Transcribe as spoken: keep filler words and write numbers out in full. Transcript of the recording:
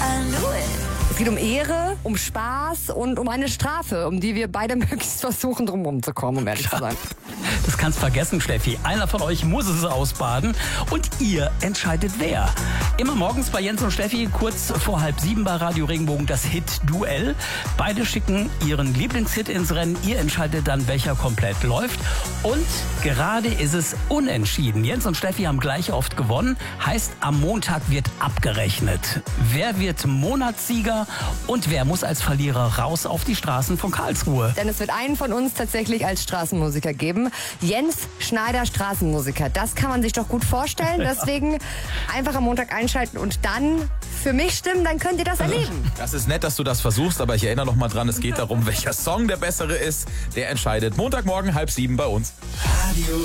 Es geht um Ehre, um Spaß und um eine Strafe, um die wir beide möglichst versuchen, drum zu kommen, um ehrlich zu sein. Das kannst vergessen, Steffi. Einer von euch muss es ausbaden und ihr entscheidet wer. Immer morgens bei Jens und Steffi, kurz vor halb sieben bei Radio Regenbogen, das Hit-Duell. Beide schicken ihren Lieblingshit ins Rennen. Ihr entscheidet dann, welcher komplett läuft. Und gerade ist es unentschieden. Jens und Steffi haben gleich oft gewonnen. Heißt, am Montag wird abgerechnet. Wer wird Monatssieger und wer muss als Verlierer raus auf die Straßen von Karlsruhe? Denn es wird einen von uns tatsächlich als Straßenmusiker geben. Jens Schneider, Straßenmusiker. Das kann man sich doch gut vorstellen. Deswegen einfach am Montag einschalten und dann für mich stimmen, dann könnt ihr das erleben. Das ist nett, dass du das versuchst, aber ich erinnere noch mal dran, es geht darum, welcher Song der bessere ist. Der entscheidet Montagmorgen halb sieben bei uns.